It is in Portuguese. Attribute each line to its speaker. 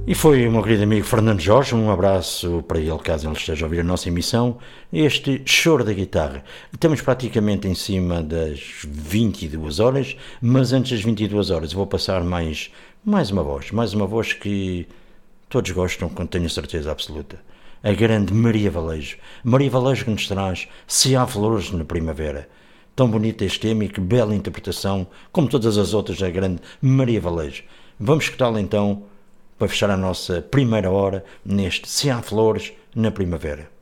Speaker 1: E foi o meu querido amigo Fernando Jorge, um abraço para ele, caso ele esteja a ouvir a nossa emissão, este choro da guitarra. Estamos praticamente em cima das 22 horas, mas antes das 22 horas vou passar mais uma voz que todos gostam, quando tenho certeza absoluta. A grande Maria Valejo que nos traz Se Há Flores na Primavera. Tão bonito este tema e que bela interpretação, como todas as outras da grande Maria Valejo. Vamos escutá-la então, para fechar a nossa primeira hora neste Se Há Flores na Primavera.